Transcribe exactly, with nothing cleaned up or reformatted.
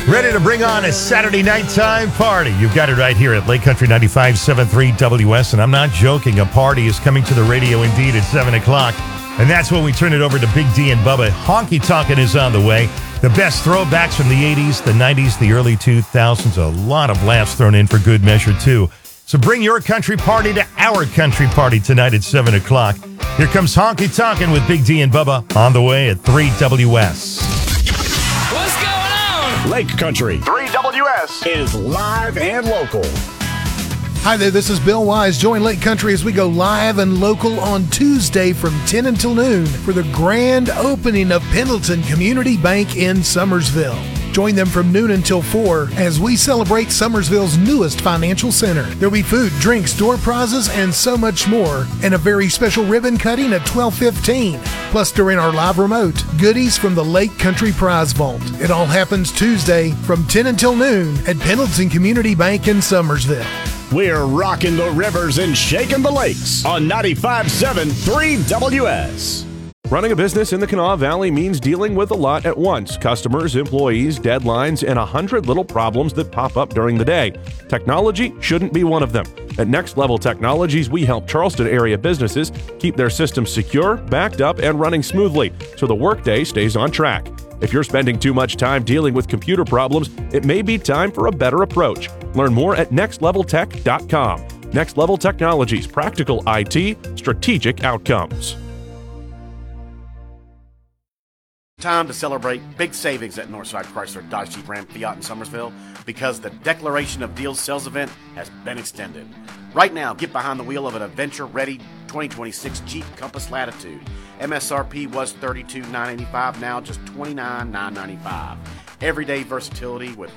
Ready to bring on a Saturday nighttime party. You've got it right here at Lake Country ninety-five point seven three W S. And I'm not joking. A party is coming to the radio indeed at seven o'clock. And that's when we turn it over to Big D and Bubba. Honky Tonkin' is on the way. The best throwbacks from the eighties, the nineties, the early two thousands. A lot of laughs thrown in for good measure, too. So bring your country party to our country party tonight at seven o'clock. Here comes Honky Tonkin' with Big D and Bubba on the way at three W S. What's going on? Lake Country three W S is live and local. Hi there, this is Bill Wise. Join Lake Country as we go live and local on Tuesday from ten until noon for the grand opening of Pendleton Community Bank in Summersville. Join them from noon until four as we celebrate Summersville's newest financial center. There'll be food, drinks, door prizes, and so much more. And a very special ribbon cutting at twelve fifteen. Plus, during our live remote, goodies from the Lake Country Prize Vault. It all happens Tuesday from ten until noon at Pendleton Community Bank in Summersville. We're rocking the rivers and shaking the lakes on ninety-five point seven three W S. Running a business in the Kanawha Valley means dealing with a lot at once. Customers, employees, deadlines, and a hundred little problems that pop up during the day. Technology shouldn't be one of them. At Next Level Technologies, we help Charleston area businesses keep their systems secure, backed up, and running smoothly so the workday stays on track. If you're spending too much time dealing with computer problems, it may be time for a better approach. Learn more at next level tech dot com. Next Level Technologies, practical I T, strategic outcomes. Time to celebrate big savings at Northside Chrysler Dodge Jeep Ram Fiat in Summersville because the Declaration of Deals sales event has been extended. Right now, get behind the wheel of an adventure-ready twenty twenty-six Jeep Compass Latitude. M S R P was thirty-two thousand nine hundred eighty-five dollars, now just twenty-nine thousand nine hundred ninety-five dollars. Everyday versatility with